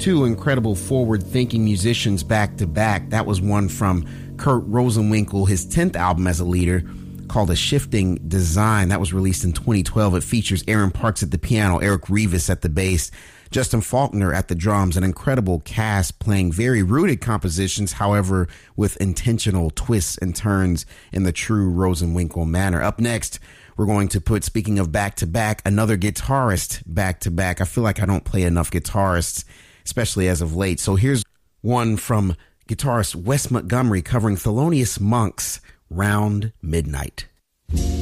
two incredible forward-thinking musicians back to back. That was one from Kurt Rosenwinkel, his 10th album as a leader, called A Shifting Design. That was released in 2012. It features Aaron Parks at the piano, Eric Rivas at the bass, Justin Faulkner at the drums, an incredible cast playing very rooted compositions, however, with intentional twists and turns in the true Rosenwinkel manner. Up next, we're going to put, speaking of back-to-back, another guitarist back-to-back. I feel like I don't play enough guitarists, especially as of late. So here's one from guitarist Wes Montgomery covering Thelonious Monk's Round Midnight.